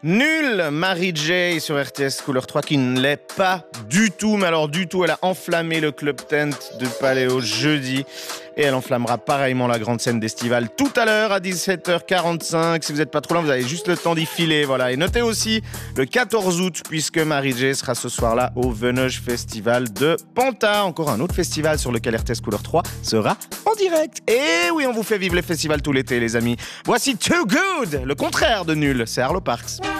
Nul, Mary J sur RTS Couleur 3 qui ne l'est pas du tout, mais alors du tout, elle a enflammé le Club Tent de Paléo jeudi et elle enflammera pareillement la grande scène d'Estival tout à l'heure à 17h45. Si vous n'êtes pas trop loin, vous avez juste le temps d'y filer, voilà. Et notez aussi le 14 août, puisque Mary J sera ce soir-là au Venoge Festival de Panta, encore un autre festival sur lequel RTS Couleur 3 sera en direct. Et oui, on vous fait vivre les festivals tout l'été, les amis. Voici Too Good, le contraire de nul, c'est Arlo Parks.